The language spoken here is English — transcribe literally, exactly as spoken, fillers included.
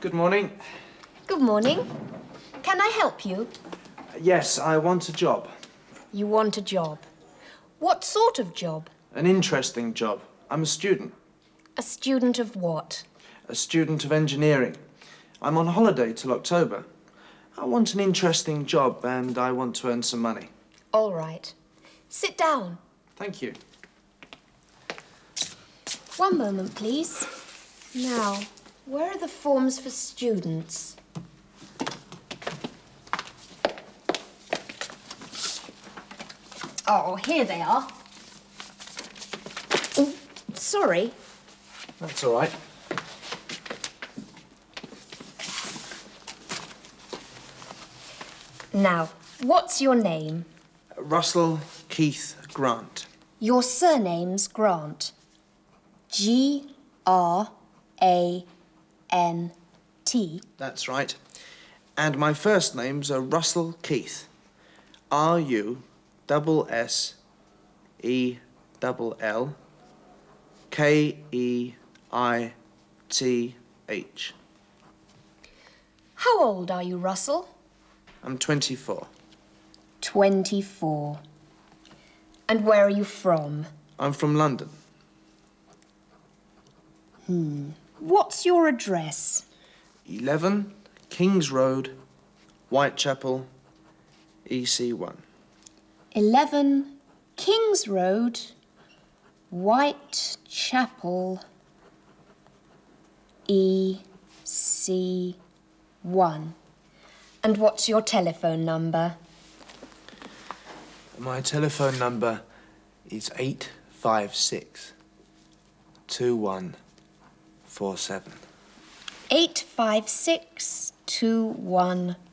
Good morning. Good morning. Can I help you? Yes, I want a job. You want a job. What sort of job? An interesting job. I'm a student. A student of what? A student of engineering. I'm on holiday till October. I want an interesting job and I want to earn some money. All right. Sit down. Thank you. One moment, please. Now, where are the forms for students? Oh, here they are. Oh, sorry. That's all right. Now, what's your name? Russell Keith Grant. Your surname's Grant. G R A N T. That's right. And my first name's a Russell Keith. R U S S E L L K E I T H. How old are you, Russell? I'm twenty-four. Twenty-four. And where are you from? I'm from London. Hmm. What's your address? eleven Kings Road, Whitechapel, E C one. eleven Kings Road, Whitechapel, E C one. And what's your telephone number? My telephone number is eight five six, two one four seven. eight five six two one